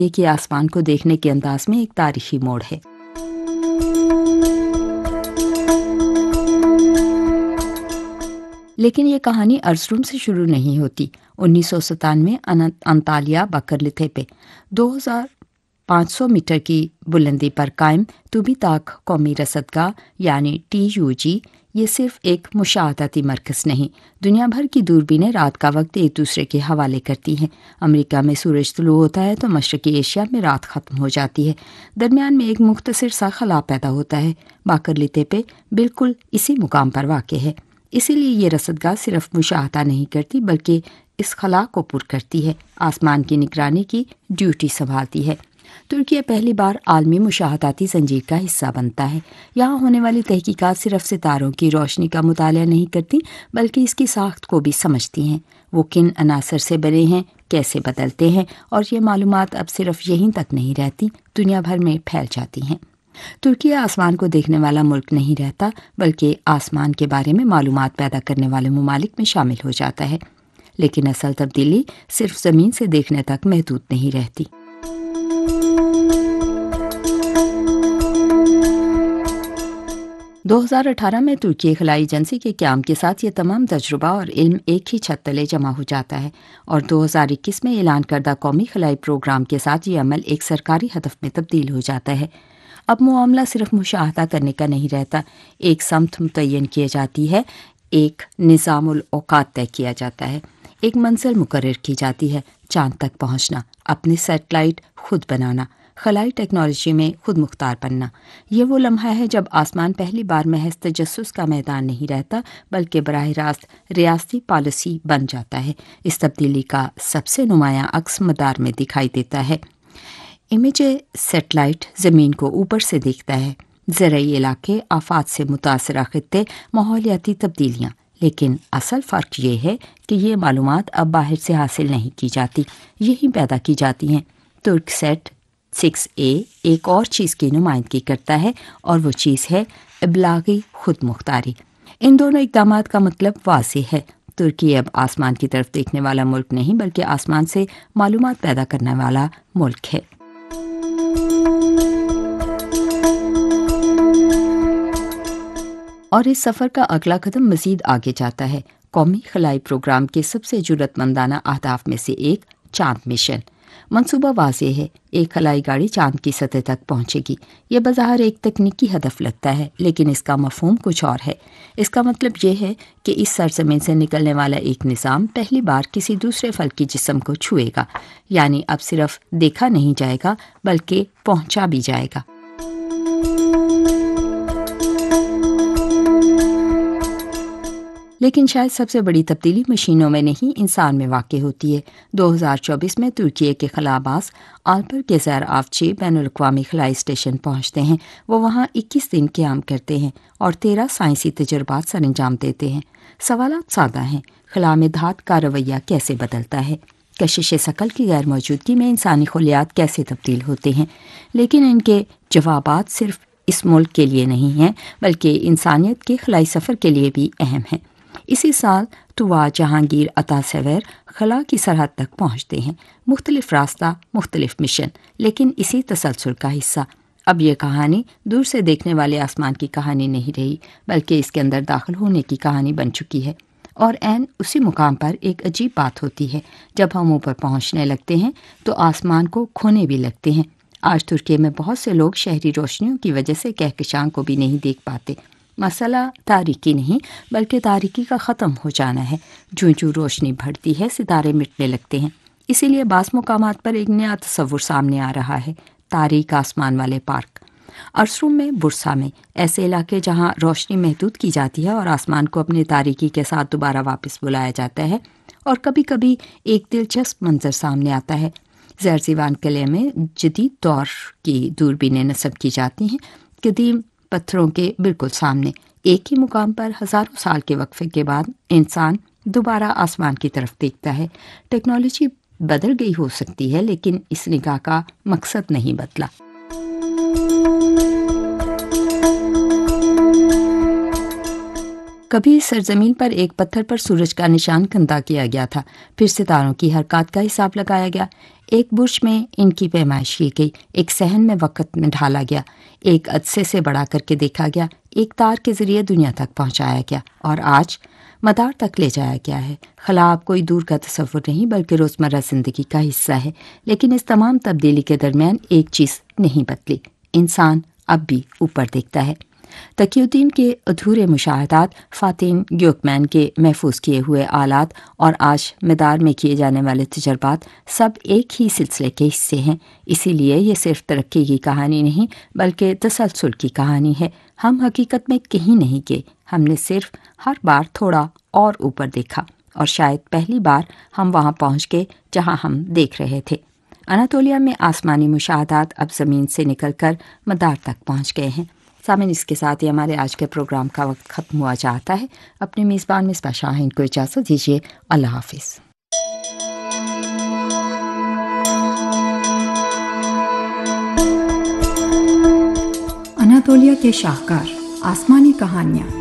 कि आसमान को देखने के अंदाज में एक तारीखी मोड़ है। लेकिन ये कहानी अर्जरुम से शुरू नहीं होती। 1997 अंतालिया बकरलिथे पे 2500 मीटर की बुलंदी पर कायम तुबिताक कौमी रसदगाह यानी TUG ये सिर्फ एक मुशाहदाती मरकज़ नहीं, दुनिया भर की दूरबीनें रात का वक्त एक दूसरे के हवाले करती हैं। अमेरिका में सूरज तुलू होता है तो मशरक़ी एशिया में रात ख़त्म हो जाती है। दरमियान में एक मुख्तसर सा खला पैदा होता है। बाकरलिथे पे बिल्कुल इसी मुकाम पर वाक़ है। इसीलिए ये रसदगाह सिर्फ मुशाहदा नहीं करती बल्कि इस खला को पुर करती है, आसमान की निगरानी की ड्यूटी संभालती है। तुर्की पहली बार आलमी मुशाहदाती जंजीर का हिस्सा बनता है। यहाँ होने वाली तहकीकात सिर्फ सितारों की रोशनी का मुताला नहीं करती बल्कि इसकी साख्त को भी समझती हैं। वो किन अनासर से बने हैं, कैसे बदलते हैं, और ये मालूमात अब सिर्फ यहीं तक नहीं रहती, दुनिया भर में फैल जाती हैं। तुर्की आसमान को देखने वाला मुल्क नहीं रहता बल्कि आसमान के बारे में मालूमात पैदा करने वाले ममालिक में शामिल हो जाता है। लेकिन असल तब्दीली सिर्फ ज़मीन से देखने तक महदूद नहीं रहती। दो 2018 में तुर्की खलाई एजेंसी के क़याम के साथ ये तमाम तजुर्बा और इल्म एक ही छत तले जमा हो जाता है और 2021 में ऐलान करदा कौमी खलाई प्रोग्राम के साथ ये अमल एक सरकारी हदफ में तब्दील हो जाता है। अब मामला सिर्फ मुशाहदा करने का नहीं रहता, एक समत मुतय्यन की जाती है, एक निज़ामुल औकात तय किया जाता है, एक मंजिल मुकर्रर की जाती है, चांद तक पहुंचना, अपने सैटेलाइट खुद बनाना, खलाई टेक्नोलॉजी में खुद मुख्तार बनना। ये वो लम्हा है जब आसमान पहली बार महज तजस्सुस का मैदान नहीं रहता बल्कि बराह रास्त रियासती पॉलिसी बन जाता है। इस तब्दीली का सबसे नुमायाँ अक्स मदार में दिखाई देता है। इमेज सैटेलाइट ज़मीन को ऊपर से देखता है, ज़राई इलाके, आफात से मुतासरा खित्ते, माहौलियाती तब्दीलियाँ। लेकिन असल फ़र्क ये है कि ये मालूमात अब बाहर से हासिल नहीं की जाती, यही पैदा की जाती हैं। तुर्कसैट 6A एक और चीज़ की नुमाइंदगी करता है और वो चीज़ है इब्लागी खुद मुख्तारी। इन दोनों इक़दामात का मतलब वाज़ेह है, तुर्की अब आसमान की तरफ देखने वाला मुल्क नहीं बल्कि आसमान से मालूमात पैदा करने वाला मुल्क है। और इस सफ़र का अगला कदम मज़ीद आगे जाता है। कौमी खलाई प्रोग्राम के सबसे जुर्रतमंदाना अहदाफ में से एक चांद मिशन। मंसूबा वाज़ेह है, एक खलाई गाड़ी चांद की सतह तक पहुंचेगी। ये बज़ाहिर एक तकनीकी हदफ लगता है लेकिन इसका मफ़हूम कुछ और है। इसका मतलब ये है कि इस सरज़मीन से निकलने वाला एक निज़ाम पहली बार किसी दूसरे फल्की जिस्म को छुएगा, यानी अब सिर्फ देखा नहीं जाएगा बल्कि पहुंचा भी जाएगा। लेकिन शायद सबसे बड़ी तब्दीली मशीनों में नहीं, इंसान में वाक़ होती है। 2024 में तुर्की के खलाबाज आल्पर के ज़ैर आवची बैनुल-अक़वामी खलाई स्टेशन पहुँचते हैं। वो वहाँ 21 दिन क़याम करते हैं और 13 साइंसी तजुर्बात सर अंजाम देते हैं। सवालात सादा हैं, खला में धात का रवैया कैसे बदलता है, कशिश शकल की गैर मौजूदगी में इंसानी खुलियात कैसे तब्दील होते हैं। लेकिन इनके जवाबात सिर्फ इस मुल्क के लिए नहीं हैं बल्कि इंसानियत के खलाई सफ़र के लिए भी अहम हैं। इसी साल तुवा, जहांगीर, अता सवेर खला की सरहद तक पहुँचते हैं। मुख्तलिफ रास्ता, मुख्तलिफ मिशन, लेकिन इसी तसलसल का हिस्सा। अब ये कहानी दूर से देखने वाले आसमान की कहानी नहीं रही बल्कि इसके अंदर दाखिल होने की कहानी बन चुकी है। और ऐन उसी मुकाम पर एक अजीब बात होती है, जब हम ऊपर पहुँचने लगते हैं तो आसमान को खोने भी लगते हैं। आज तुर्की में बहुत से लोग शहरी रोशनियों की वजह से कहकशां को भी नहीं देख पाते। मसला तारीकी नहीं बल्कि तारीकी का ख़त्म हो जाना है। जूं जूं रोशनी बढ़ती है सितारे मिटने लगते हैं। इसीलिए बास मुकामात पर एक नया तस्वुर सामने आ रहा है, तारीक आसमान वाले पार्क। अर्सरूम में, बुरसा में, ऐसे इलाके जहां रोशनी महदूद की जाती है और आसमान को अपने तारीकी के साथ दोबारा वापस बुलाया जाता है। और कभी कभी एक दिलचस्प मंजर सामने आता है। ज़ैरज़ीवान किले में जदीद दौर की दूरबीनें नस्ब की जाती हैं। कदीम पत्थरों के बिल्कुल सामने एक ही मुकाम पर हज़ारों साल के वक्फे के बाद इंसान दोबारा आसमान की तरफ देखता है। टेक्नोलॉजी बदल गई हो सकती है लेकिन इस निगाह का मकसद नहीं बदला। کبھی سرزمین پر ایک پتھر پر سورج کا نشان گندا کیا گیا تھا، پھر ستاروں کی حرکات کا حساب لگایا گیا، ایک برج میں ان کی پیمائش کی گئی، ایک صحن میں وقت میں ڈھالا گیا، ایک عدسے سے بڑا کر کے دیکھا گیا، ایک تار کے ذریعے دنیا تک پہنچایا گیا، اور آج مدار تک لے جایا گیا ہے۔ خلا اب کوئی دور کا تصور نہیں بلکہ روزمرہ زندگی کا حصہ ہے، لیکن اس تمام تبدیلی کے درمیان ایک چیز نہیں بدلی، انسان اب بھی اوپر دیکھتا ہے۔ تقی الدین کے ادھورے مشاہدات، فاتن گیوکمین کے محفوظ کیے ہوئے آلات اور آج مدار میں کیے جانے والے تجربات سب ایک ہی سلسلے کے حصے ہیں۔ اسی لیے یہ صرف ترقی کی کہانی نہیں بلکہ تسلسل کی کہانی ہے۔ ہم حقیقت میں کہیں نہیں گئے، ہم نے صرف ہر بار تھوڑا اور اوپر دیکھا، اور شاید پہلی بار ہم وہاں پہنچ گئے جہاں ہم دیکھ رہے تھے۔ اناطولیہ میں آسمانی مشاہدات اب زمین سے نکل کر مدار تک پہنچ گئے ہیں۔ سامعین، اس کے ساتھ ہی ہمارے آج کے پروگرام کا وقت ختم ہوا چاہتا ہے۔ اپنے میزبان مصباح شاہین کو اجازت دیجیے۔ اللہ حافظ۔ اناطولیہ کے شاہکار آسمانی کہانیاں۔